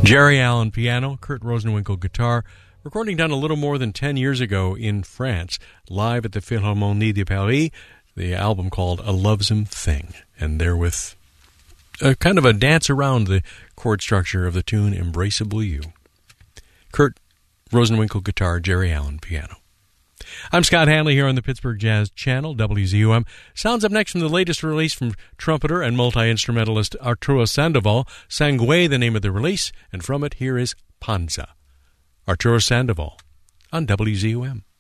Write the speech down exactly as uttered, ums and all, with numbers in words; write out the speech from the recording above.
Jerry Allen piano, Kurt Rosenwinkel guitar, recording done a little more than ten years ago in France, live at the Philharmonie de Paris, the album called A Lovesome Thing, and there with a kind of a dance around the chord structure of the tune Embraceable You. Kurt Rosenwinkel guitar, Jerry Allen piano. I'm Scott Hanley here on the Pittsburgh Jazz Channel, W Z U M. Sounds up next from the latest release from trumpeter and multi-instrumentalist Arturo Sandoval. Sangue, the name of the release, and from it here is Panza. Arturo Sandoval on W Z U M.